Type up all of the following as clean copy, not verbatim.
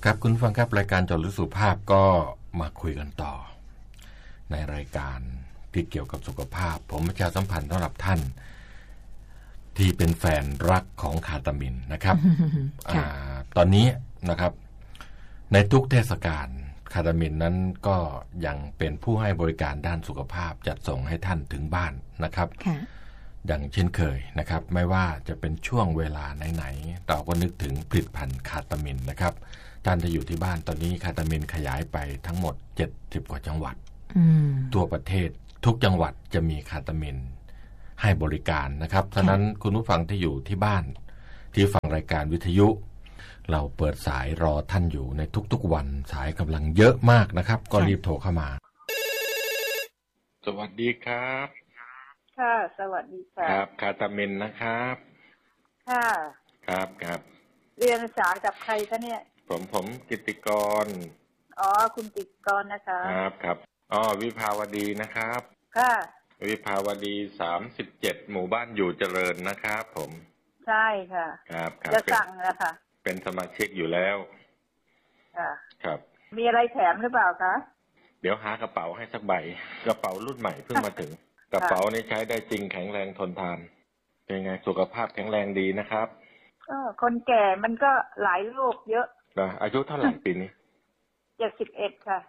ครับคุณฟังครับรายการเจาะลึกสุขภาพก็มาคุยกันต่อในรายการที่เกี่ยวกับสุขภาพผมประชาสัมพันธ์สำหรับท่านที่เป็นแฟนรักของคาตามินนะครับ ตอนนี้นะครับในทุกเทศกาลคาตามินนั้นก็ยังเป็นผู้ให้บริการด้านสุขภาพจัดส่งให้ท่านถึงบ้านนะครับอย่างเช่นเคยนะครับไม่ว่าจะเป็นช่วงเวลาไหนๆเราก็นึกถึงผลิตภัณฑ์คาตามินนะครับท่านจะอยู่ที่บ้านตอนนี้คาตามินขยายไปทั้งหมด70กว่าจังหวัดทั่วประเทศทุกจังหวัดจะมีคาตามินให้บริการนะครับฉะนั้นคุณผู้ฟังที่อยู่ที่บ้านที่ฟังรายการวิทยุเราเปิดสายรอท่านอยู่ในทุกๆวันสายกำลังเยอะมากนะครับก็รีบโทรเข้ามาสวัสดีครับค่ะสวัสดีค่ะครับคาตามินนะครับค่ะครับเรียนสายกับใครคะเนี่ยผมกิตติกรคุณกิตติกรนะคะครับวิภาวดีนะครับค่ะวิภาวดี37หมู่บ้านอยู่เจริญนะครับผมใช่ค่ะครับจะสั่งนะคะเป็นสมาชิกอยู่แล้วครับมีอะไรแถมหรือเปล่าคะเดี๋ยวหากระเป๋าให้สักใบกระเป๋ารุ่นใหม่เพิ่งมาถึง กระเป๋านี้ใช้ได้จริงแข็งแรงทนทานเป็นไงสุขภาพแข็งแรงดีนะครับคนแก่มันก็หลายโรคเยอะอายุเท่าไหร่ปีนี้ 71ค่ะ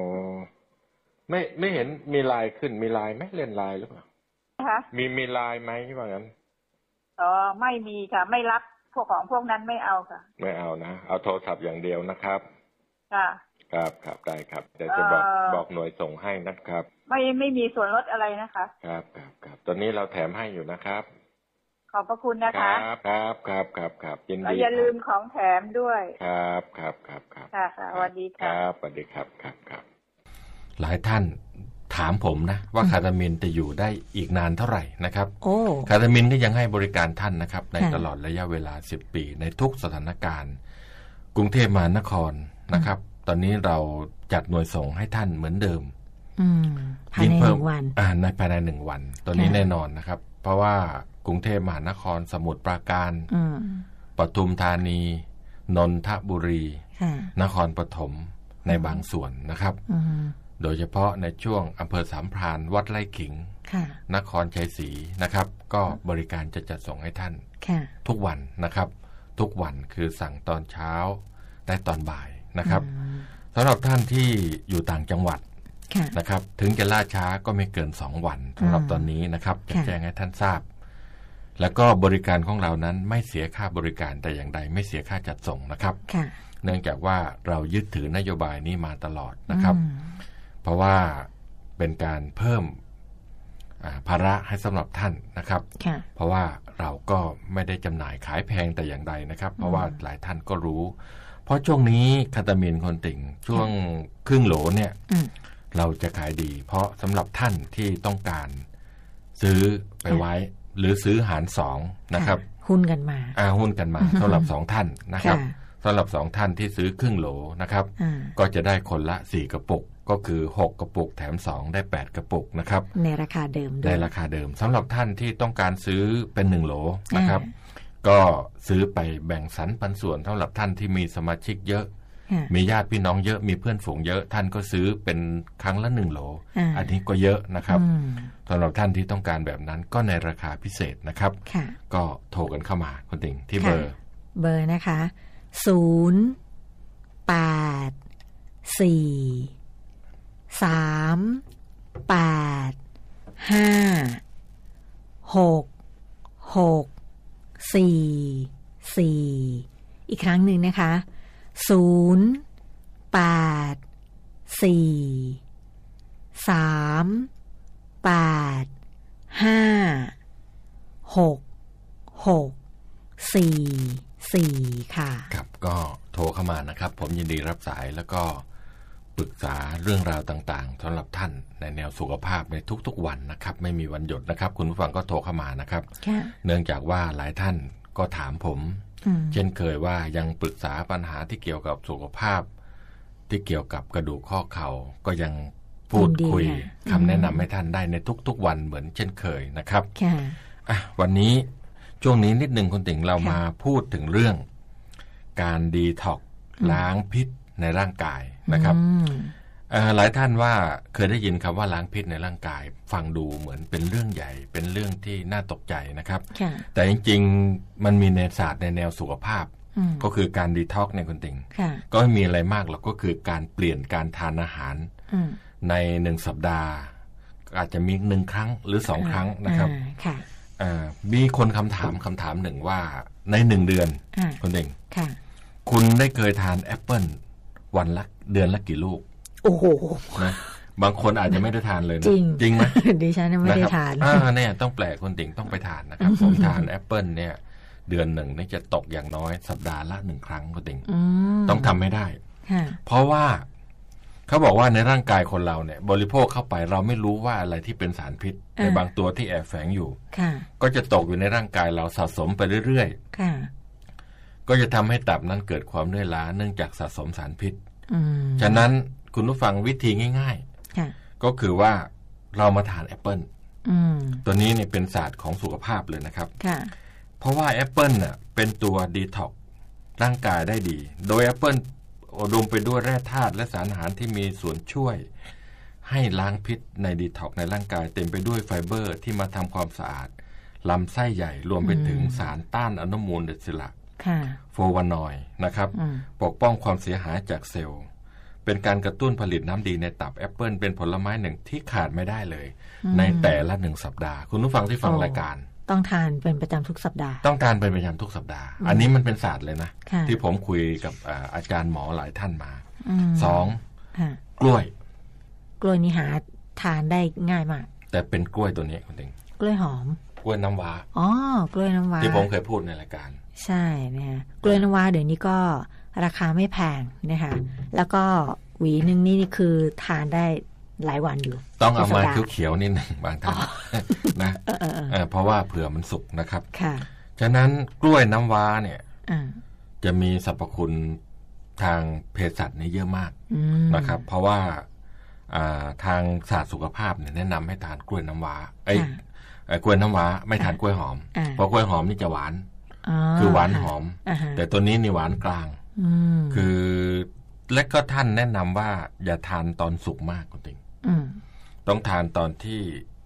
ไม่เห็นมีลายขึ้นมีลายไหมเล่นลายหรือเปล่าคะมีลายไหมว่างั้นไม่มีค่ะไม่รับพวกของพวกนั้นไม่เอาค่ะไม่เอานะเอาโทรศัพท์อย่างเดียวนะครับค่ะครับได้ครับเดี๋ยวจะบอกหน่วยส่งให้นะครับไม่มีส่วนลดอะไรนะคะครับตอนนี้เราแถมให้อยู่นะครับขอบพระคุณนะคะครับยินดีอย่าลืมของแถมด้วยครับค่ะสวัสดีค่ะครับสวัสดีครับหลายท่านถามผมนะว่าคาตามินจะอยู่ได้อีกนานเท่าไหร่นะครับคาตามินก็ยังให้บริการท่านนะครับในตลอดระยะเวลา10ปีในทุกสถานการณ์กรุงเทพมหานครนะครับตอนนี้เราจัดหน่วยส่งให้ท่านเหมือนเดิมภายใน1 วันภายใน1 วันตัวนี้แน่นอนนะครับเพราะว่ากรุงเทพมหานครสมุทรปราการปทุมธานีนนทบุรีนครปฐมในบางส่วนนะครับโดยเฉพาะในช่วงอำเภอสามพรานวัดไร่ขิงนครชัยศรีนะครับก็บริการจะจัดส่งให้ท่านทุกวันนะครับทุกวันคือสั่งตอนเช้าได้ตอนบ่ายนะครับสำหรับท่านที่อยู่ต่างจังหวัดนะครับถึงจะล่าช้าก็ไม่เกิน2 วันสำหรับตอนนี้นะครับจะแจ้งให้ท่านทราบแล้วก็บริการของเรานั้นไม่เสียค่าบริการแต่อย่างใดไม่เสียค่าจัดส่งนะครับเนื่องจากว่าเรายึดถือนโยบายนี้มาตลอดนะครับเพราะว่าเป็นการเพิ่มภาระให้สำหรับท่านนะครับเพราะว่าเราก็ไม่ได้จำหน่ายขายแพงแต่อย่างใดนะครับเพราะว่าหลายท่านก็รู้เพราะช่วงนี้คาตามินคนติ่งช่วงครึ่งโหลเนี่ยเราจะขายดีเพราะสำหรับท่านที่ต้องการซื้อไปไว้หรือซื้อหาร2นะครับหุ้นกันมาสำหรับ2ท่านนะครับสำหรับ2ท่านที่ซื้อครึ่งโหลนะครับก็จะได้คนละ4กระปุกก็คือ6กระปุกแถม2ได้8กระปุกนะครับในราคาเดิมในราคาเดิมสำหรับท่านที่ต้องการซื้อเป็น1โหลนะครับก็ซื้อไปแบ่งสรรปันส่วนสำหรับท่านที่มีสมาชิกเยอะมีญาติพี่น้องเยอะมีเพื่อนฝูงเยอะท่านก็ซื้อเป็นครั้งละ1โหลอันนี้ก็เยอะนะครับสำหรับท่านที่ต้องการแบบนั้นก็ในราคาพิเศษนะครับก็โทรกันเข้ามาคุณติ่งที่เบอร์นะคะ084366444อีกครั้งหนึ่งนะคะ08438566444ค่ะครับก็โทรเข้ามานะครับผมยินดีรับสายแล้วก็ปรึกษาเรื่องราวต่างๆสำหรับท่านในแนวสุขภาพในทุกๆวันนะครับไม่มีวันหยุดนะครับคุณผู้ฟังก็โทรเข้ามานะครับเนื่องจากว่าหลายท่านก็ถามผมเช่นเคยว่ายังปรึกษาปัญหาที่เกี่ยวกับสุขภาพที่เกี่ยวกับกระดูกข้อเข่าก็ยังพูดคุยคำแนะนำให้ท่านได้ในทุกๆวันเหมือนเช่นเคยนะครับวันนี้ช่วงนี้นิดนึงคุณติ๋งเรามาพูดถึงเรื่องการดีท็อกล้างพิษในร่างกายนะครับหลายท่านว่าเคยได้ยินคำว่าล้างพิษในร่างกายฟังดูเหมือนเป็นเรื่องใหญ่เป็นเรื่องที่น่าตกใจนะครับแต่จริงๆมันมีในศาสตร์ในแนวสุขภาพก็คือการดีท็อกซ์ในคุณติ่งก็ไม่มีอะไรมากหรอกก็คือการเปลี่ยนการทานอาหารใน1 สัปดาห์อาจจะมี1 ครั้งหรือ2 ครั้งนะครับมีคนคำถามหนึ่งว่าใน1 เดือนคุณติ่งคุณได้เคยทานแอปเปิ้ลเดือนละกี่ลูกโอ้โหนะบางคนอาจจะไม่ได้ทานเลยนะจริงไหมดิฉันไม่ได้ทานเนี่ยต้องแปลกคนติ่งต้องไปทานนะครับผมทานแอปเปิ้ลเนี่ยเดือนหนึ่งนี่จะตกอย่างน้อยสัปดาห์ละ1 ครั้งคนติ่งต้องทำไม่ได้เพราะว่าเขาบอกว่าในร่างกายคนเราเนี่ยบริโภคเข้าไปเราไม่รู้ว่าอะไรที่เป็นสารพิษในบางตัวที่แอบแฝงอยู่ก็จะตกอยู่ในร่างกายเราสะสมไปเรื่อยๆก็จะทำให้ตับนั้นเกิดความเหนื่อยล้าเนื่องจากสะสมสารพิษฉะนั้นคุณผู้ฟังวิธีง่ายๆก็คือว่าเรามาทานแอปเปิ้ลตัวนี้เนี่ยเป็นศาสตร์ของสุขภาพเลยนะครับเพราะว่าแอปเปิ้ลน่ะเป็นตัวดีท็อกซ์ร่างกายได้ดีโดยแอปเปิ้ลอุดมไปด้วยแร่ธาตุและสารอาหารที่มีส่วนช่วยให้ล้างพิษในดีท็อกซ์ในร่างกายเต็มไปด้วยไฟเบอร์ที่มาทำความสะอาดลำไส้ใหญ่รวมไปถึงสารต้านอนุมูลอิสระโฟวานอยด์นะครับปกป้องความเสียหายจากเซลล์เป็นการกระตุ้นผลิตน้ำดีในตับแอปเปิลเป็นผลไม้หนึ่งที่ขาดไม่ได้เลยในแต่ละ1 สัปดาห์คุณผู้ฟังที่ฟังรายการต้องทานเป็นประจำทุกสัปดาห์ต้องทานเป็นประจำทุกสัปดาห์อันนี้มันเป็นศาสตร์เลยนะที่ผมคุยกับอาจารย์หมอหลายท่านมา2กล้วยนี่หาทานได้ง่ายมากแต่เป็นกล้วยตัวนี้คุณติงกล้วยหอมกล้วยน้ำว้ากล้วยน้ำว้าที่ผมเคยพูดในรายการใช่นะคะกล้วยน้ำว้าเดี๋ยวนี้ก็ราคาไม่แพงนะคะแล้วก็หวีนึงนี่คือทานได้หลายวันอยู่ต้องเอามาเขียวๆนิดหนึ่งบางท่านนะเพราะว่าเผื่อมันสุกนะครับฉะนั้นกล้วยน้ำว้าเนี่ยจะมีสรรพคุณทางเภสัชนี่เยอะมากนะครับเพราะว่าทางศาสตร์สุขภาพเนี่ยแนะนำให้ทานกล้วยน้ำว้ากล้วยน้ำว้าไม่ทานกล้วยหอมเพราะกล้วยหอมนี่จะหวานคือหวานหอมแต่ตัวนี้นี่หวานกลางคือและก็ท่านแนะนำว่าอย่าทานตอนสุกมากคุณติงต้องทานตอนที่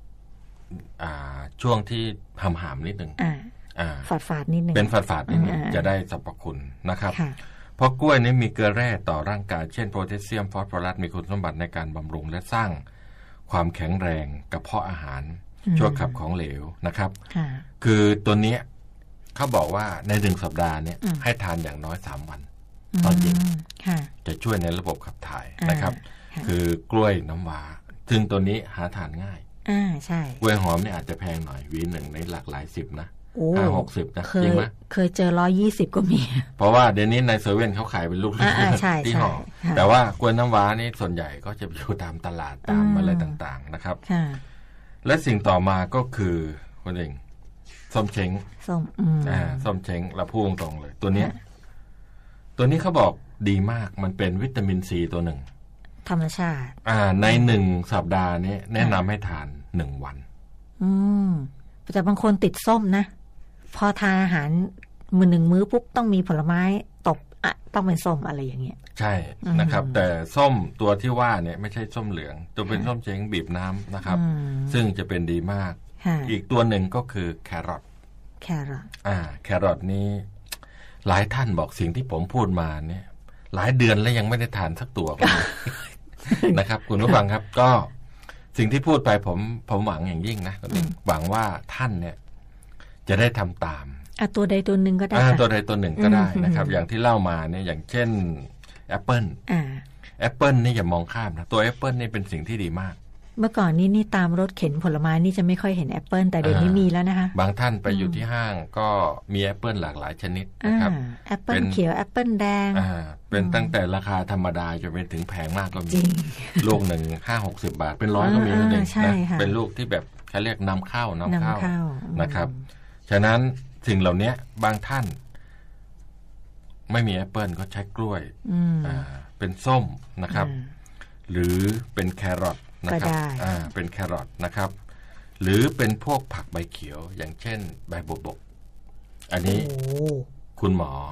ช่วงที่หำๆนิดนึงฝาดๆนิดนึงเป็นฝาดๆนิดนึงจะได้สรรพคุณนะครับเพราะกล้วยนี้มีเกลือแร่ต่อร่างกายเช่นโพแทสเซียมฟอสฟอรัสมีคุณสมบัติในการบำรุงและสร้างความแข็งแรงกระเพาะอาหารช่วยขับของเหลวนะครับคือตัวนี้เขาบอกว่าใน1 สัปดาห์เนี่ยให้ทานอย่างน้อย3 วันตอนเย็นจะช่วยในระบบขับถ่ายนะครับคือกล้วยน้ำว้าซึ่งตัวนี้หาทานง่ายใช่กล้วยหอมเนี่ยอาจจะแพงหน่อยหวีหนึ่งในหลากหลาย10นะ50-60นะจริงไหมเคยเจอ120ก็มีเพราะว่าเดี๋ยวนี้ในเซเว่นเขาขายเป็นลูกที่ห่อแต่ว่ากล้วยน้ำว้านี่ส่วนใหญ่ก็จะอยู่ตามตลาดตามอะไรต่างๆนะครับและสิ่งต่อมาก็คือคุณเองส้มเช้งส้มเช้งเราพูดตรงๆเลยตัวนี้เขาบอกดีมากมันเป็นวิตามินซีตัวหนึ่งธรรมชาติใน1 สัปดาห์นี้แนะนำให้ทาน1 วันแต่บางคนติดส้มนะพอทานอาหารมื้อปุ๊บต้องมีผลไม้ตบต้องเป็นส้มอะไรอย่างเงี้ยใช่นะครับแต่ส้มตัวที่ว่าเนี่ยไม่ใช่ส้มเหลืองตัวเป็นส้มเช้งบีบน้ำนะครับซึ่งจะเป็นดีมากอีกตัวหนึ่งก็คือแครอทแครอทนี้หลายท่านบอกสิ่งที่ผมพูดมาเนี่ยหลายเดือนแล้วยังไม่ได้ทานสักตัวก็นะครับคุณผู้ฟังครับก็สิ่งที่พูดไปผมหวังอย่างยิ่งนะหวังว่าท่านเนี่ยจะได้ทำตามตัวใดตัวหนึ่งก็ได้ตัวใดตัวหนึ่งก็ได้นะครับอย่างที่เล่ามาเนี่ยอย่างเช่นแอปเปิ้ลนี่อย่ามองข้ามนะตัวแอปเปิ้ลนี่เป็นสิ่งที่ดีมากเมื่อก่อนนี่ตามรถเข็นผลไม้นี่จะไม่ค่อยเห็นแอปเปิ้ลแต่เดี๋ยวนี้มีแล้วนะคะบางท่านไปอยู่ที่ห้างก็มีแอปเปิ้ลหลากหลายชนิดนะครับแอปเปิ้ลเขียวแอปเปิ้ลแดงเป็นตั้งแต่ราคาธรรมดาจนไปถึงแพงมากก็มีลูกหนึ่ง50-60 บาทเป็น100ก็มีนะเป็นลูกที่แบบเขาเรียกนำเข้านะครับฉะนั้นสิ่งเหล่านี้บางท่านไม่มีแอปเปิ้ลก็ใช้กล้วยเป็นส้มนะครับหรือเป็นแครอทนะครับเป็นแครอทนะครับหรือเป็นพวกผักใบเขียวอย่างเช่นใบบัวบกอันนี้คุณหมอ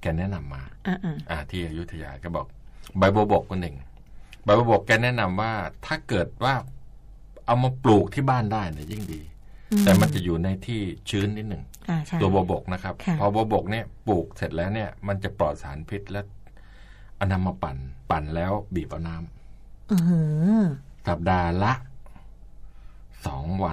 แกแนะนำมาที่อยุธยาก็บอกใบบัวบกคนหนึ่งใบบัวบกแกแนะนำว่าถ้าเกิดว่าเอามาปลูกที่บ้านได้เนี่ยยิ่งดีแต่มันจะอยู่ในที่ชื้นนิดหนึ่งตัวบัวบกนะครับพอบัวบกเนี่ยปลูกเสร็จแล้วเนี่ยมันจะปลอดสารพิษและเอานำมาปั่นแล้วบีบเอาน้ำสัปดาห์ละ2 วัน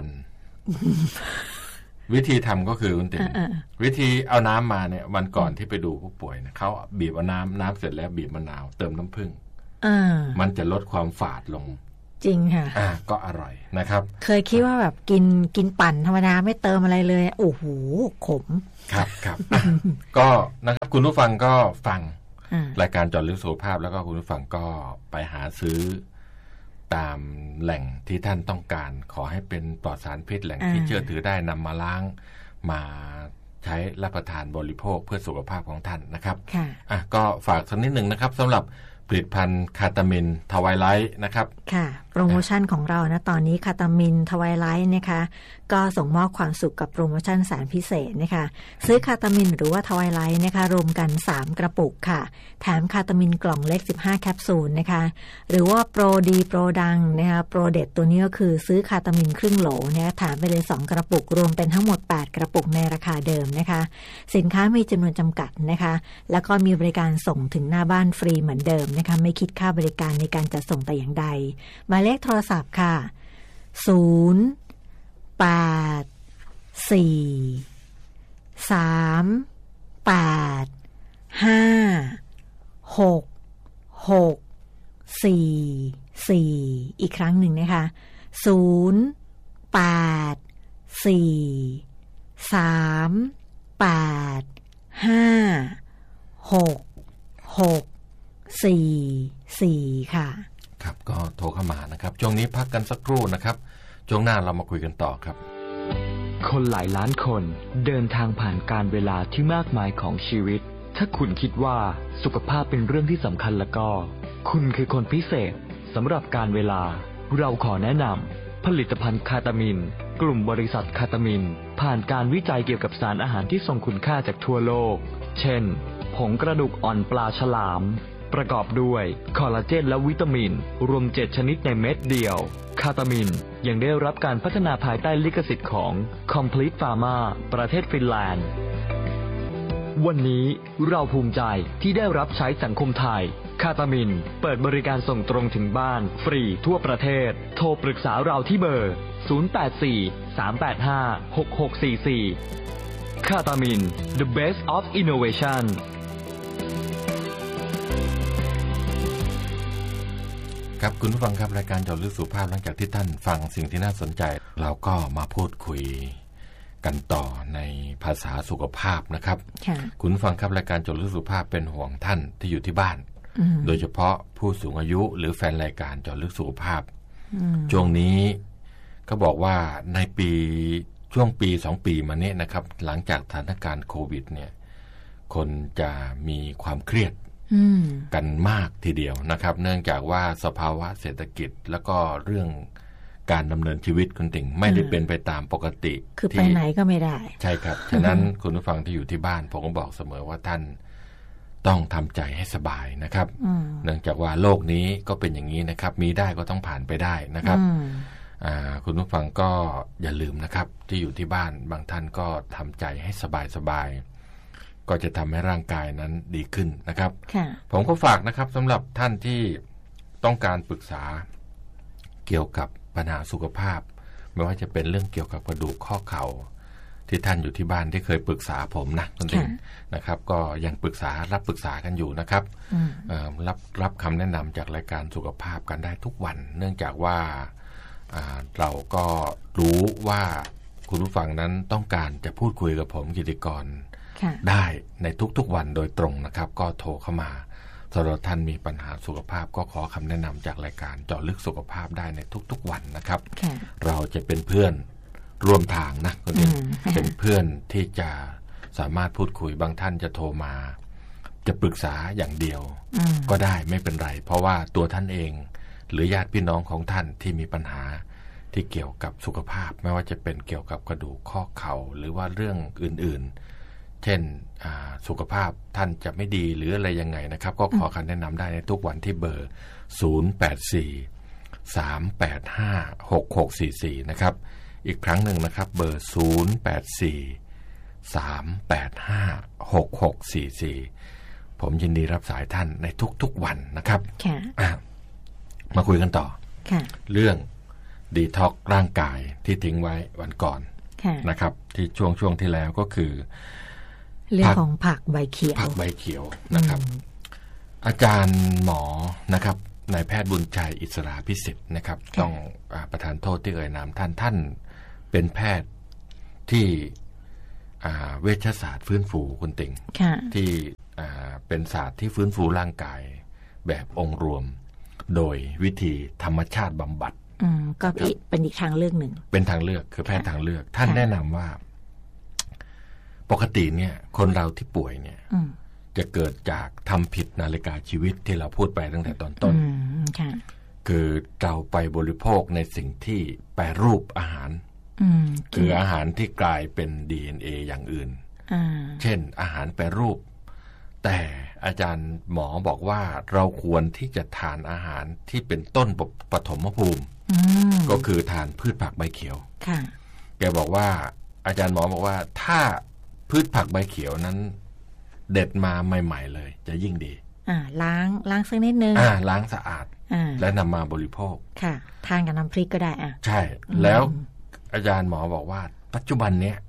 วิธีทำก็คือคุณติ๋มวิธีเอาน้ำมาเนี่ยวันก่อนที่ไปดูผู้ป่วยเนี่ยเขาบีบเอาน้ำเสร็จแล้วบีบมะนาวเติมน้ำผึ้งมันจะลดความฝาดลงจริงค่ะก็อร่อยนะครับเคยคิดว่าแบบกินปั่นธรรมดาไม่เติมอะไรเลยโอ้โหขมครับ ก็นะครับคุณผู้ฟังก็ฟังรายการเจาะลึกสุขภาพแล้วก็คุณผู้ฟังก็ไปหาซื้อตามแหล่งที่ท่านต้องการขอให้เป็นปลอดสารพิษแหล่งที่เชื่อถือได้นำมาล้างมาใช้รับประทานบริโภคเพื่อสุขภาพของท่านนะครับก็ฝากสักนิดหนึ่งนะครับสำหรับผลิตภัณฑ์คาตามินทวายไลท์นะครับค่ะโปรโมชั่นของเรานะตอนนี้คาตามินทวายไลท์นะคะก็ส่งมอบความสุขกับโปรโมชั่นแสนพิเศษนะคะซื้อคาตามินหรือว่าทวายไลท์นะคะรวมกัน3กระปุกค่ะแถมคาตามินกล่องเล็ก15แคปซูลนะคะหรือว่าโปรดีโปรดังนะคะโปรเด็ดตัวนี้ก็คือซื้อคาตามินครึ่งโหลเนี่ยแถมไปเลย2กระปุกรวมเป็นทั้งหมด8กระปุกในราคาเดิมนะคะสินค้ามีจำนวนจำกัดนะคะแล้วก็มีบริการส่งถึงหน้าบ้านฟรีเหมือนเดิมนะคะไม่คิดค่าบริการในการจัดส่งแต่อย่างใดหมายเลขโทรศัพท์ค่ะ084385664อีกครั้งหนึ่งนะคะ084385664ค่ะครับก็โทรเข้ามานะครับช่วงนี้พักกันสักครู่นะครับช่วงหน้าเรามาคุยกันต่อครับคนหลายล้านคนเดินทางผ่านการเวลาที่มากมายของชีวิตถ้าคุณคิดว่าสุขภาพเป็นเรื่องที่สำคัญแล้วก็คุณคือคนพิเศษสำหรับการเวลาเราขอแนะนำผลิตภัณฑ์คาตามินกลุ่มบริษัทคาตามินผ่านการวิจัยเกี่ยวกับสารอาหารที่ทรงคุณค่าจากทั่วโลกเช่นผงกระดูกอ่อนปลาฉลามประกอบด้วยคอลลาเจนและวิตามินรวม7ชนิดในเม็ดเดียวคาตามินยังได้รับการพัฒนาภายใต้ลิขสิทธิ์ของ Complete Pharma ประเทศฟินแลนด์วันนี้เราภูมิใจที่ได้รับใช้สังคมไทยคาตามินเปิดบริการส่งตรงถึงบ้านฟรีทั่วประเทศโทรปรึกษาเราที่เบอร์084-385-6644คาตามิน The Best of Innovation ครับคุณผู้ฟังครับรายการเจาะลึกสุขภาพหลังจากที่ท่านฟังสิ่งที่น่าสนใจเราก็มาพูดคุยกันต่อในภาษาสุขภาพนะครับคุณผู้ฟังครับรายการเจาะลึกสุขภาพเป็นห่วงท่านที่อยู่ที่บ้านโดยเฉพาะผู้สูงอายุหรือแฟนรายการเจาะลึกสุขภาพช่วงนี้ก็บอกว่าในช่วงปี2ปีมานี้นะครับหลังจากสถานการณ์โควิดเนี่ยคนจะมีความเครียดกันมากทีเดียวนะครับเนื่องจากว่าสภาวะเศรษฐกิจแล้วก็เรื่องการดำเนินชีวิตคุณติ๋งไม่ได้เป็นไปตามปกติคือไปไหนก็ไม่ได้ใช่ครับฉะนั้นคุณผู้ฟังที่อยู่ที่บ้านผมก็บอกเสมอว่าท่านต้องทำใจให้สบายนะครับเนื่องจากว่าโลกนี้ก็เป็นอย่างนี้นะครับมีได้ก็ต้องผ่านไปได้นะครับคุณผู้ฟังก็อย่าลืมนะครับที่อยู่ที่บ้านบางท่านก็ทำใจให้สบายก็จะทำให้ร่างกายนั้นดีขึ้นนะครับผมก็ฝากนะครับสำหรับท่านที่ต้องการปรึกษาเกี่ยวกับปัญหาสุขภาพไม่ว่าจะเป็นเรื่องเกี่ยวกับกระดูกข้อเข่าที่ท่านอยู่ที่บ้านที่เคยปรึกษาผมนะคุณติ๋งนะครับก็ยังรับปรึกษากันอยู่นะครับรับคำแนะนำจากรายการสุขภาพกันได้ทุกวันเนื่องจากว่าเราก็รู้ว่าคุณผู้ฟังนั้นต้องการจะพูดคุยกับผมกิติกรได้ในทุกๆวันโดยตรงนะครับก็โทรเข้ามาสำหรับท่านมีปัญหาสุขภาพก็ขอคำแนะนำจากรายการเจาะลึกสุขภาพได้ในทุกๆวันนะครับเราจะเป็นเพื่อนร่วมทางนะคุณติ๋งเป็นเพื่อนที่จะสามารถพูดคุยบางท่านจะโทรมาจะปรึกษาอย่างเดียวก็ได้ไม่เป็นไรเพราะว่าตัวท่านเองหรือญาติพี่น้องของท่านที่มีปัญหาที่เกี่ยวกับสุขภาพไม่ว่าจะเป็นเกี่ยวกับกระดูกข้อเข่าหรือว่าเรื่องอื่นๆเช่นสุขภาพท่านจะไม่ดีหรืออะไรยังไงนะครับก็ขอคำแนะนำได้ในทุกวันที่เบอร์084-385-6644นะครับอีกครั้งหนึ่งนะครับเบอร์084-385-6644ผมยินดีรับสายท่านในทุกๆวันนะครับมาคุยกันต่อเรื่องดีท็อกร่างกายที่ทิ้งไว้วันก่อนนะครับที่ช่วงที่แล้วก็คือเรื่องของผักใบเขียวนะครับอาจารย์หมอนะครับนายแพทย์บุญชัยอิสระพิสิทธิ์นะครับต้องประทานโทษที่เอ่ยนามท่านเป็นแพทย์ที่เวชศาสตร์ฟื้นฟูคุณติ่งที่เป็นศาสตร์ที่ฟื้นฟูร่างกายแบบองค์รวมโดยวิธีธรรมชาติบำบัดก็เป็นอีกทางเลือกหนึ่งเป็นทางเลือกคือแพทย์ทางเลือกท่านแนะนำว่าปกติเนี่ยคนเราที่ป่วยเนี่ยจะเกิดจากทำผิดนาฬิกาชีวิตที่เราพูดไปตั้งแต่ตอนต้นคือเราไปบริโภคในสิ่งที่แปรรูปอาหารคืออาหารที่กลายเป็น DNA อย่างอื่นเช่นอาหารแปรรูปแต่อาจารย์หมอบอกว่าเราควรที่จะทานอาหารที่เป็นต้นปฐมภูมิก็คือทานพืชผักใบเขียวแกบอกว่าอาจารย์หมอบอกว่าถ้าพืชผักใบเขียวนั้นเด็ดมาใหม่ๆเลยจะยิ่งดีล้างสักนิดนึงล้างสะอาดและนำมาบริโภคค่ะทานกับน้ำพริกก็ได้ใช่แล้วอาจารย์หมอบอกว่าปัจจุบันเนี้ย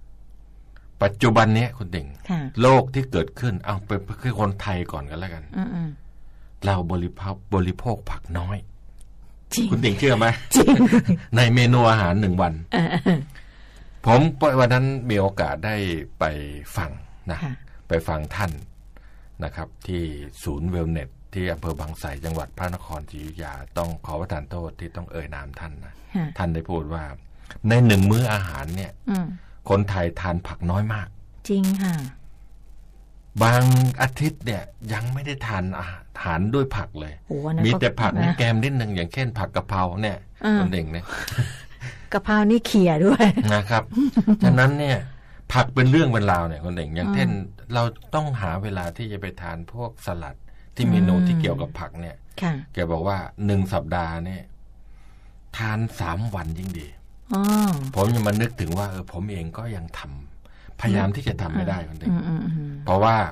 คุณติ่งโรคที่เกิดขึ้นเอาเป็นคือคนไทยก่อนกันแล้วกันเราบริโภคผักน้อยคุณติ่งเชื่อไหมจริงในเมนูอาหาร1 วันผมวันนั้นมีโอกาสได้ไปฟังนะไปฟังท่านนะครับที่ศูนย์เวลเนสที่อำเภอบางไทรจังหวัดพระนครศรีอยุธยาต้องขอประทานโทษที่ต้องเอ่ยนามท่านนะท่านได้พูดว่าใน1 มื้ออาหารเนี่ยคนไทยทานผักน้อยมากจริงค่ะบางอาทิตย์เนี่ยยังไม่ได้ทานอาหารด้วยผักเลยมีแต่ผักในแกมนิดนึงอย่างเช่นผักกะเพราเนี่ยคนเด่งเนี่ยกะเพรานี่เขี่ยด้วยนะครับฉะนั้นเนี่ยผักเป็นเรื่องเป็นราวเนี่ยคนเด่งอย่างเช่นเราต้องหาเวลาที่จะไปทานพวกสลัดที่เมนูที่เกี่ยวกับผักเนี่ยแกบอกว่า1 สัปดาห์เนี่ยทาน3 วันยิ่งดีผมยังมานึกถึงว่าผมเองก็ยังพยายามที่จะทำไม่ได้คนเด่งเพราะว่า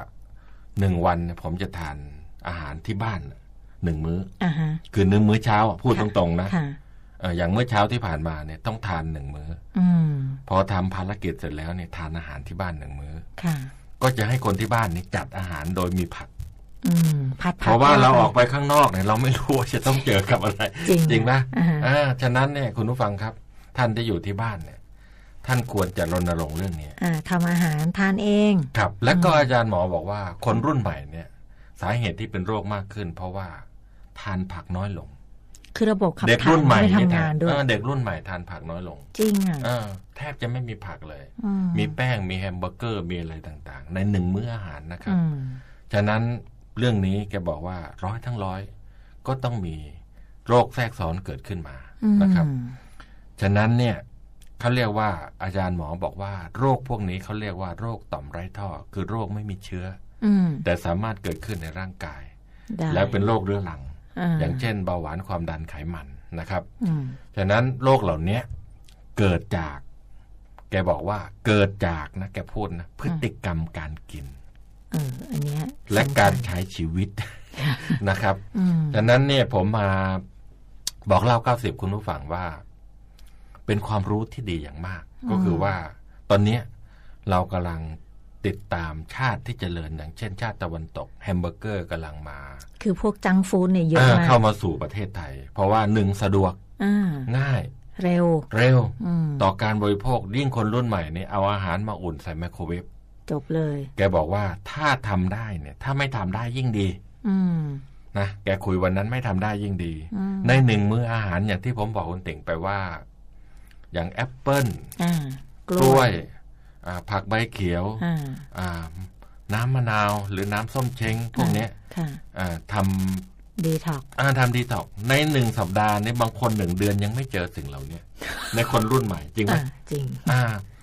1 วันผมจะทานอาหารที่บ้าน1 มื้อคือ1 มื้อเช้าพูดตรงๆนะอย่างเมื่อเช้าที่ผ่านมาเนี่ยต้องทาน1 มื้อพอทำภารกิจเสร็จแล้วเนี่ยทานอาหารที่บ้าน1 มื้อก็จะให้คนที่บ้านนี่จัดอาหารโดยมีผักเพราะว่าเราออกไปข้างนอกเนี่ยเราไม่รู้ว่าจะต้องเจอกับอะไรจริงป่ะฉะนั้นเนี่ยคุณผู้ฟังครับท่านที่อยู่ที่บ้านเนี่ยท่านควรจะรณรงค์เรื่องนี้ทำอาหารทานเองครับและก็อาจารย์หมอบอกว่าคนรุ่นใหม่เนี่ยสาเหตุที่เป็นโรคมากขึ้นเพราะว่าทานผักน้อยลงคือระบบขับถ่ายไม่ทำงานด้วยเด็กรุ่นใหม่ทานผักน้อยลงจริงแทบจะไม่มีผักเลยมีแป้งมีแฮมเบอร์เกอร์มีอะไรต่างๆใน1 มื้ออาหารนะครับฉะนั้นเรื่องนี้แกบอกว่า100 ทั้ง 100ก็ต้องมีโรคแทรกซ้อนเกิดขึ้นมานะครับฉะนั้นเนี่ยเขาเรียกว่าอาจารย์หมอบอกว่าโรคพวกนี้เขาเรียกว่าโรคต่อมไร้ท่อคือโรคไม่มีเชื้อแต่สามารถเกิดขึ้นในร่างกายแล้วเป็นโรคเรื้อรังอย่างเช่นเบาหวานความดันไขมันนะครับฉะนั้นโรคเหล่านี้เกิดจากแกบอกว่าเกิดจากนะแกพูดนะพฤติกรรมการกินอันนี้และการใช้ชีวิตนะครับฉะนั้นเนี่ยผมมาบอกเล่า90คุณผู้ฟังว่าเป็นความรู้ที่ดีอย่างมากก็คือว่าตอนนี้เรากำลังติดตามชาติที่เจริญอย่างเช่นชาติตะวันตกแฮมเบอร์เกอร์กำลังมาคือพวกจังก์ฟู้ดเนี่ยเยอะมากเข้ามาสู่ประเทศไทยเพราะว่า1 สะดวกง่ายเร็วต่อการบริโภคยิ่งคนรุ่นใหม่เนี่ยเอาอาหารมาอุ่นใส่ไมโครเวฟจบเลยแกบอกว่าถ้าทำได้เนี่ยถ้าไม่ทำได้ยิ่งดีนะแกคุยวันนั้นไม่ทำได้ยิ่งดีใน1 มื้ออาหารอย่างที่ผมบอกคุณติ่งไปว่าอย่างแอปเปิ้ลกล้วยผักใบเขียวน้ำมะนาวหรือน้ำส้มเช้งพวกนี้ทำดีท็อกทำดีท็อกใน1 สัปดาห์นี้บางคน1 เดือนยังไม่เจอสิ่งเหล่านี้ในคนรุ่นใหม่จริงไหมจริง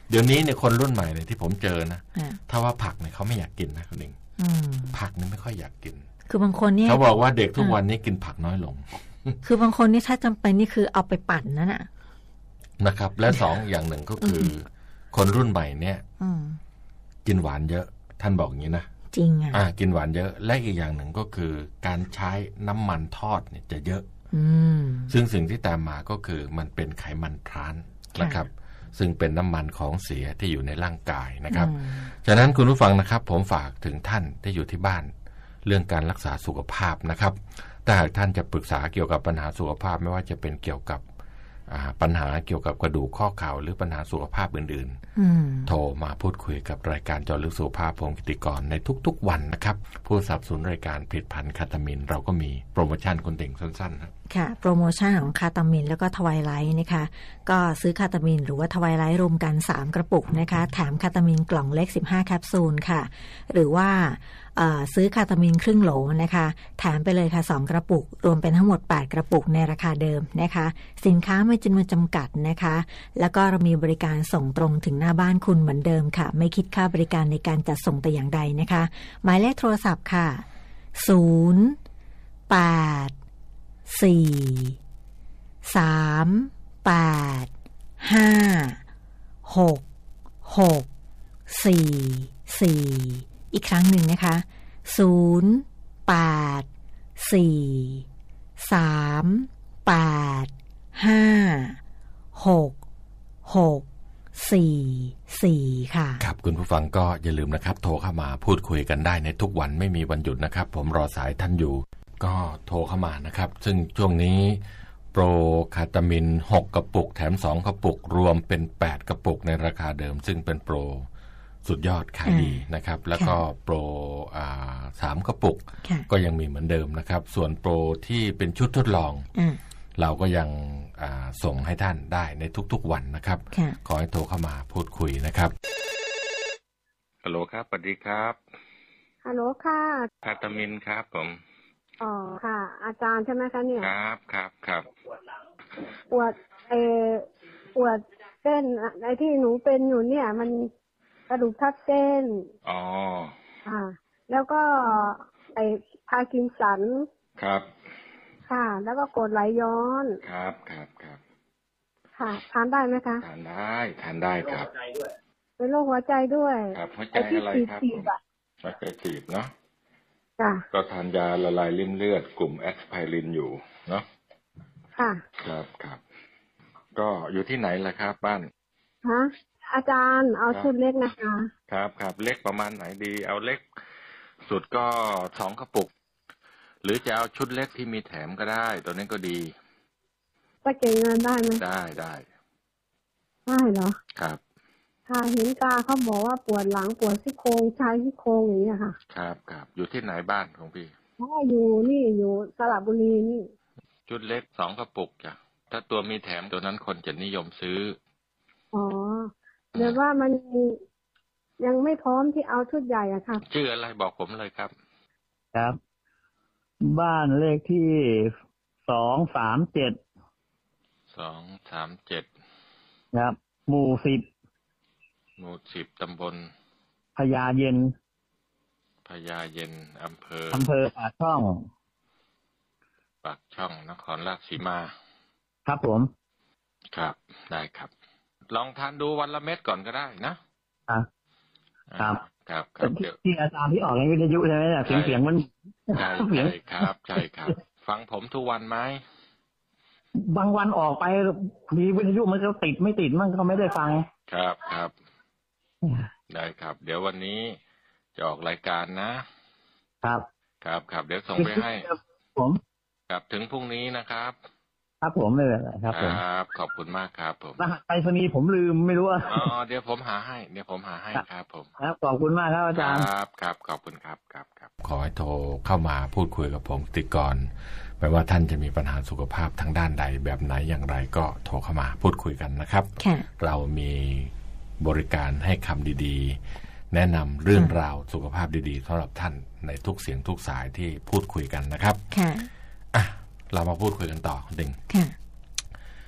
เดี๋ยวนี้เนี่ยคนรุ่นใหม่เนี่ยที่ผมเจอนะถ้าว่าผักเนี่ยเขาไม่อยากกินนะคุณหนิงผักนี่ไม่ค่อยอยากกินคือบางคนเนี่ยเขาบอกว่าเด็กทุกวันนี้กินผักน้อยลงคือบางคนนี่ถ้าจำเป็นนี่คือเอาไปปั่นนั่นนะครับและสองอย่างหนึ่งก็คือคนรุ่นใหม่เนี่ยกินหวานเยอะท่านบอกอย่างนี้นะจริงกินหวานเยอะและอีกอย่างหนึ่งก็คือการใช้น้ำมันทอดเนี่ยจะเยอะซึ่งสิ่งที่ตามมาก็คือมันเป็นไขมันทรานนะครับซึ่งเป็นน้ำมันของเสียที่อยู่ในร่างกายนะครับฉะนั้นคุณผู้ฟังนะครับผมฝากถึงท่านที่อยู่ที่บ้านเรื่องการรักษาสุขภาพนะครับถ้าหากท่านจะปรึกษาเกี่ยวกับปัญหาสุขภาพไม่ว่าจะเป็นเกี่ยวกับปัญหาเกี่ยวกับกระดูกข้อเข่าหรือปัญหาสุขภาพอื่นๆโทรมาพูดคุยกับรายการเจาะลึกสุขภาพพงศ์กิติกรในทุกๆวันนะครับผู้สนับสนุนรายการผลิตภัณฑ์คาตามินเราก็มีโปรโมชั่นคนเด่งสั้นๆนะค่ะโปรโมชั่นของคาตามินแล้วก็ทวายไลท์นะคะก็ซื้อคาตามินหรือว่าทวายไลท์รวมกัน3กระปุกนะคะแถมคาตามินกล่องเล็ก15แคปซูลค่ะหรือว่าซื้อคาตามินครึ่งโหลนะคะแถมไปเลยค่ะ2กระปุกรวมเป็นทั้งหมด8กระปุกในราคาเดิมนะคะสินค้าไม่จำนวนจำกัดนะคะแล้วก็เรามีบริการส่งตรงถึงหน้าบ้านคุณเหมือนเดิมค่ะไม่คิดค่าบริการในการจัดส่งแต่อย่างใดนะคะหมายเลขโทรศัพท์ค่ะ084385664อีกครั้งหนึ่งนะคะ084385664ค่ะครับคุณผู้ฟังก็อย่าลืมนะครับโทรเข้ามาพูดคุยกันได้ในทุกวันไม่มีวันหยุดนะครับผมรอสายท่านอยู่ก็โทรเข้ามานะครับซึ่งช่วงนี้โปรคาตามิน6กระปุกแถม2กระปุกรวมเป็น8กระปุกในราคาเดิมซึ่งเป็นโปรสุดยอดขายดีนะครับแล้วก็โปร3กระปุกก็ยังมีเหมือนเดิมนะครับส่วนโปรที่เป็นชุดทดลองเราก็ยังส่งให้ท่านได้ในทุกๆวันนะครับขอให้โทรเข้ามาพูดคุยนะครับฮัลโหลครับสวัสดีครับฮัลโหลค่ะคาตามินครับผมอ๋อค่ะอาจารย์ใช่ไหมคะเนี่ยครับปวดเส้นไอ้ที่หนูเป็นอยู่เนี่ยมันกระดูกทับเส้นแล้วก็ไอ้พาร์กินสันครับค่ะแล้วก็กรดไหลย้อนครับค่ะทานได้ไหมคะทานได้ครับเป็นโรคหัวใจด้วยครับหัวใจอะไรครับหัวใจตีบเนาะก็ทานยาละลายริ่มเลือดกลุ่มแอสไพรินอยู่เนาะค่ะครับก็อยู่ที่ไหนล่ะครับบ้านฮะอาจารย์เอาชุดเล็กนะคะครับเล็กประมาณไหนดีเอาเล็กสุดก็2กระปุกหรือจะเอาชุดเล็กที่มีแถมก็ได้ตัวนี้ก็ดีจะเก็บเงินได้ไหมได้เหรอครับค่ะเห็นตาเขาบอกว่าปวดหลังปวดซี่โครงชายซี่โครงอย่างนี้ค่ะครับอยู่ที่ไหนบ้านของพี่อยู่สระบุรีนี่ชุดเล็ก2กระปุกจ้ะถ้าตัวมีแถมตัวนั้นคนจะนิยมซื้อเดี๋ยวว่ามันยังไม่พร้อมที่เอาชุดใหญ่อะค่ะชื่ออะไรบอกผมเลยครับบ้านเลขที่237ครับหมู่ 10ตำบลพญาเย็นอำเภอปากช่องนครราชสีมาครับผมครับได้ครับลองทานดูวันละเม็ดก่อนก็ได้นะครับที่อาจารย์ที่ออกในวิทยุใช่ไหมเสียงมันใช่ครับฟังผมทุกวันไหมบางวันออกไปมีวิทยุมันก็ติดไม่ติดมันก็ไม่ได้ฟังครับได้ครับเดี๋ยววันนี้จะออกรายการนะครับเดี๋ยวส่งไปให้ผมครับถึงพรุ่งนี้นะครับครับผมไม่เป็นไรครับผมขอบคุณมากครับผมรหัสไปรษณีย์ผมลืมไม่รู้ว่าเดี๋ยวผมหาให้ครับผมครับขอบคุณมากครับอาจารย์ครับขอบคุณครับขอให้โทรเข้ามาพูดคุยกับผมติก่อนไม่ว่าท่านจะมีปัญหาสุขภาพทางด้านใดแบบไหนอย่างไรก็โทรเข้ามาพูดคุยกันนะครับเรามีบริการให้คำดีๆแนะนำเรื่องราวสุขภาพดีๆสำหรับท่านในทุกเสียงทุกสายที่พูดคุยกันนะครับเรามาพูดคุยกันต่อดึง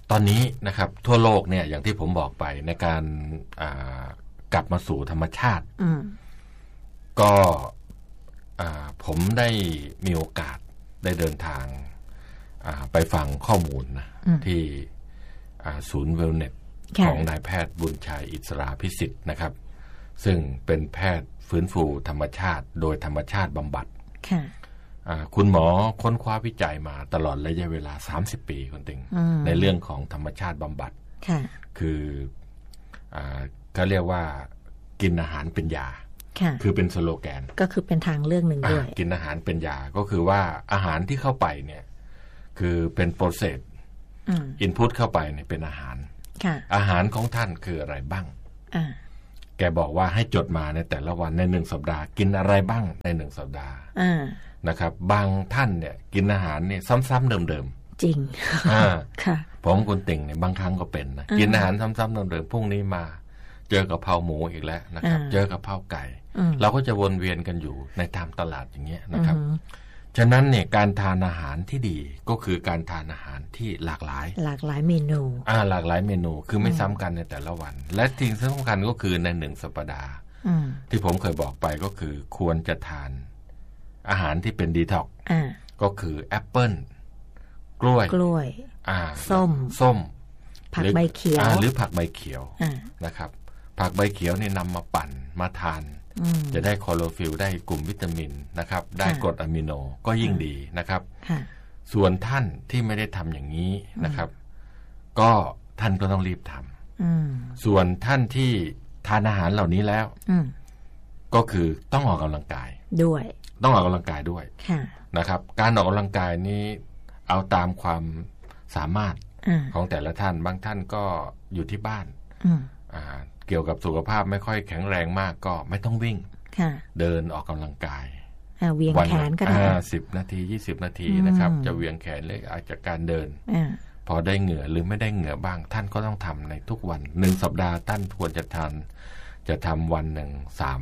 ตอนนี้นะครับทั่วโลกเนี่ยอย่างที่ผมบอกไปในการกลับมาสู่ธรรมชาติก็ผมได้มีโอกาสได้เดินทางไปฟังข้อมูลนะที่ศูนย์เวลเนสของนายแพทย์บุญชัยอิสราพิสิทธิ์นะครับซึ่งเป็นแพทย์ฟื้นฟูธรรมชาติโดยธรรมชาติบำบัดคุณหมอค้นคว้าวิจัยมาตลอดระยะเวลา30 ปีคุณติงในเรื่องของธรรมชาติบำบัดคือเขาเรียกว่ากินอาหารเป็นยาคือเป็นสโลแกนก็คือเป็นทางเลือกหนึ่งด้วยกินอาหารเป็นยาก็คือว่าอาหารที่เข้าไปเนี่ยคือเป็นโปรเซสอินพุตเข้าไปเนี่ยเป็นอาหารอาหารของท่านคืออะไรบ้างแกบอกว่าให้จดมาในแต่ละวันใน1 สัปดาห์กินอะไรบ้างใน1 สัปดาห์นะครับบางท่านเนี่ยกินอาหารเนี่ยซ้ำๆเดิมๆจริงค่ะผมคุณติ่งเนี่ยบางครั้งก็เป็นนะกินอาหารซ้ำๆเดิมๆพรุ่งนี้มาเจอกะเพราหมูอีกแล้วนะครับเจอกะเพราไก่เราก็จะวนเวียนกันอยู่ในตามตลาดอย่างเงี้ยนะครับฉะนั้นเนี่ยการทานอาหารที่ดีก็คือการทานอาหารที่หลากหลายเมนูหลากหลายเมนูคือไม่ซ้ำกันในแต่ละวันและสิ่งสำคัญก็คือใน1 สัปดาห์ที่ผมเคยบอกไปก็คือควรจะทานอาหารที่เป็นดีท็อกก็คือแอปเปิ้ลกล้วยส้มผักใบเขียวหรือผักใบเขียวนะครับผักใบเขียวนี่นำมาปั่นมาทานจะได้คลอโรฟิลได้กลุ่มวิตามินนะครับได้กรดอะมิโนก็ยิ่งดีนะครับส่วนท่านที่ไม่ได้ทำอย่างนี้นะครับก็ท่านก็ต้องรีบทำส่วนท่านที่ทานอาหารเหล่านี้แล้วก็คือต้องออกกำลังกายด้วยต้องออกกำลังกายด้วยนะครับการออกกำลังกายนี้เอาตามความสามารถของแต่ละท่านบางท่านก็อยู่ที่บ้านเกี่ยวกับสุขภาพไม่ค่อยแข็งแรงมากก็ไม่ต้องวิ่งเดินออกกำลังกายเวียงแขนก็ได้ 10 นาที20 นาทีนะครับจะเวียงแขนเลยอาจจะการเดินพอได้เหงื่อหรือไม่ได้เหงื่อบ้างท่านก็ต้องทำในทุกวัน1 สัปดาห์ท่านควรจะทำวันหนึ่ง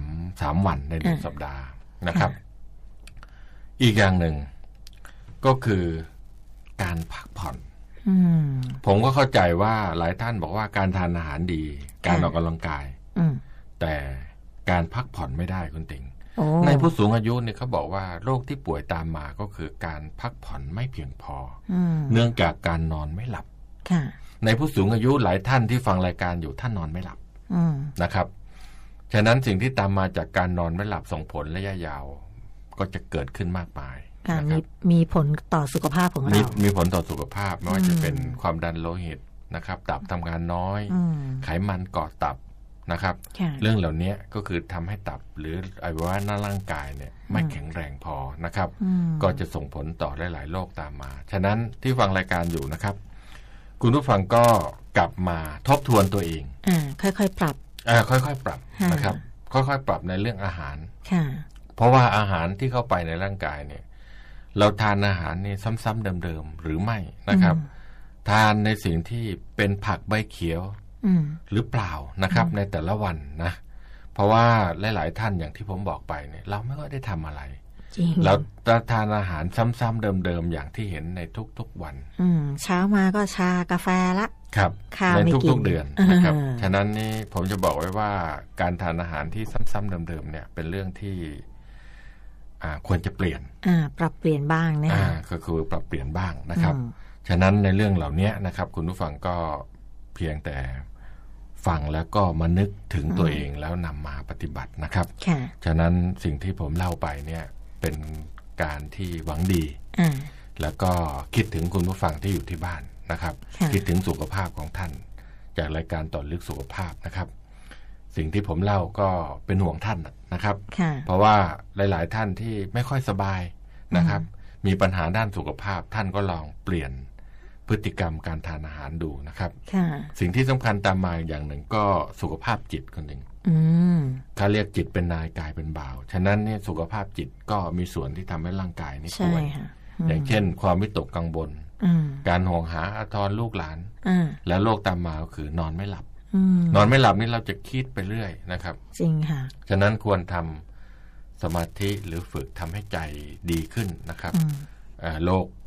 3 วันใน1 สัปดาห์นะครับอีกอย่างหนึ่งก็คือการพักผ่อนผมก็เข้าใจว่าหลายท่านบอกว่าการทานอาหารดีการออกกำลังกายแต่การพักผ่อนไม่ได้คุณติ่งในผู้สูงอายุเนี่ยเขาบอกว่าโรคที่ป่วยตามมาก็คือการพักผ่อนไม่เพียงพอเนื่องจากการนอนไม่หลับในผู้สูงอายุหลายท่านที่ฟังรายการอยู่ท่านนอนไม่หลับนะครับฉะนั้นสิ่งที่ตามมาจากการนอนไม่หลับส่งผลระยะยาวก็จะเกิดขึ้นมากมายมีผลต่อสุขภาพของเรามีผลต่อสุขภาพไม่ว่าจะเป็นความดันโลหิตนะครับตับทำงานน้อยไขมันเกาะตับนะครับเรื่องเหล่านี้ก็คือทำให้ตับหรืออวัยวะหน้าร่างกายเนี่ยไม่แข็งแรงพอนะครับก็จะส่งผลต่อหลายๆโรคตามมาฉะนั้นที่ฟังรายการอยู่นะครับคุณผู้ฟังก็กลับมาทบทวนตัวเองค่อยๆปรับค่อยๆปรับนะครับค่อยๆปรับในเรื่องอาหารเพราะว่าอาหารที่เข้าไปในร่างกายเนี่ยเราทานอาหารนี่ซ้ำๆเดิมๆหรือไม่นะครับทานในสิ่งที่เป็นผักใบเขียวหรือเปล่านะครับในแต่ละวันนะเพราะว่าหลายๆท่านอย่างที่ผมบอกไปเนี่ยเราไม่ค่อยได้ทำอะไรเราทานอาหารซ้ำๆเดิมๆอย่างที่เห็นในทุกๆวันเช้ามาก็ชากาแฟละครับในทุกๆเดือนนะครับฉะนั้นนี่ผมจะบอกไว้ว่าการทานอาหารที่ซ้ำๆเดิมๆเนี่ยเป็นเรื่องที่ควรจะเปลี่ยนปรับเปลี่ยนบ้างนะก็คือปรับเปลี่ยนบ้างนะครับฉะนั้นในเรื่องเหล่านี้นะครับคุณผู้ฟังก็เพียงแต่ฟังแล้วก็มานึกถึงตัวเองแล้วนำมาปฏิบัตินะครับฉะนั้นสิ่งที่ผมเล่าไปเนี่ยเป็นการที่หวังดีแล้วก็คิดถึงคุณผู้ฟังที่อยู่ที่บ้านนะครับคิดถึงสุขภาพของท่านจากรายการต่อลึกสุขภาพนะครับสิ่งที่ผมเล่าก็เป็นห่วงท่านนะครับเพราะว่าหลายๆท่านที่ไม่ค่อยสบายนะครับมีปัญหาด้านสุขภาพท่านก็ลองเปลี่ยนพฤติกรรมการทานอาหารดูนะครับสิ่งที่สำคัญตามมาอย่างหนึ่งก็สุขภาพจิตคนหนึ่งเขาเรียกจิตเป็นนายกายเป็นบ่าวฉะนั้นเนี่ยสุขภาพจิตก็มีส่วนที่ทำให้ร่างกายนี่ป่วยอย่างเช่นความวิตกกังวลการห่วงหาอาทรลูกหลานและโรคตามมาก็คือนอนไม่หลับนอนไม่หลับนี่เราจะคิดไปเรื่อยนะครับจริงค่ะฉะนั้นควรทำสมาธิหรือฝึกทำให้ใจดีขึ้นนะครับโรค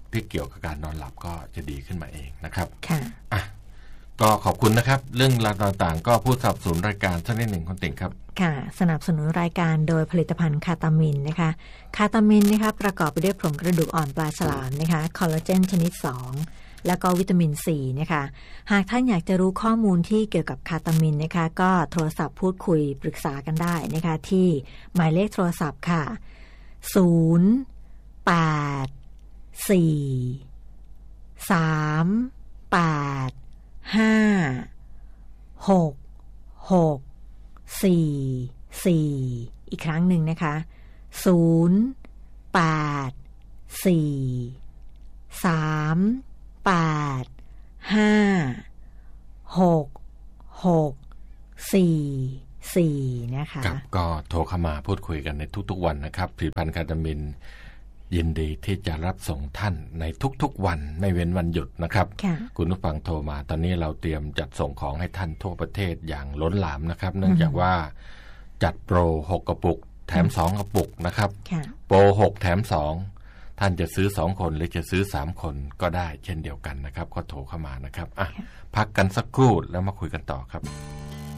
ที่เกี่ยวกับการนอนหลับก็จะดีขึ้นมาเองนะครับค่ะก็ขอบคุณนะครับเรื่องราวต่างๆก็ผู้สนับสนุนรายการท่านที่หนึ่งคุณติ๋งครับค่ะสนับสนุนรายการโดยผลิตภัณฑ์คาตามินนะคะคาตามินนะคะประกอบไปด้วยผงกระดูกอ่อนปลาฉลามนะคะคอลลาเจนชนิด2แล้วก็วิตามินซีนะคะหากท่านอยากจะรู้ข้อมูลที่เกี่ยวกับคาตามินนะคะก็โทรศัพท์พูดคุยปรึกษากันได้นะคะที่หมายเลขโทรศัพท์ค่ะ08438566444อีกครั้งหนึ่งนะคะ08438566444นะคะก็โทรเข้ามาพูดคุยกันในทุกๆวันนะครับผลิตภัณฑ์คาตามินยินดีที่จะรับส่งท่านในทุกๆวันไม่เว้นวันหยุดนะครับคุณผู้ฟังโทรมาตอนนี้เราเตรียมจัดส่งของให้ท่านทั่วประเทศอย่างล้นหลามนะครับเนื่องจากว่าจัดโปร6กระปุกแถม2กระปุกนะครับโปร6แถม2ท่านจะซื้อ2คนหรือจะซื้อ3คนก็ได้เช่นเดียวกันนะครับก็โทรเข้ามานะครับพักกันสักครู่แล้วมาคุยกันต่อครับ